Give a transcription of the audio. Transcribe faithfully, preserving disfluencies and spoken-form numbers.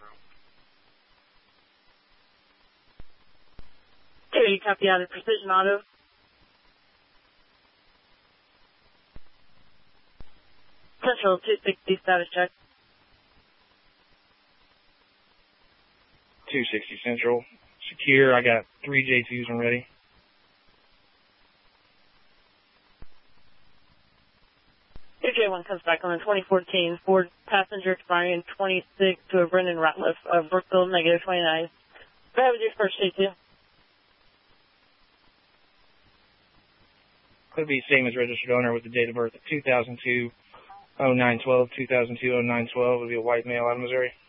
Okay, copy out of Precision Auto. Central two sixty status check. two sixty Central. Secure. I got three J twos and ready. Your J one comes back on the twenty fourteen Ford passenger expiring twenty-six to a Brendan Ratliff of Brookville, negative twenty-nine. Go ahead with your first J two. Could be same as registered owner with the date of birth of two thousand two oh nine twelve, two thousand two oh nine twelve. Would be a white male out of Missouri.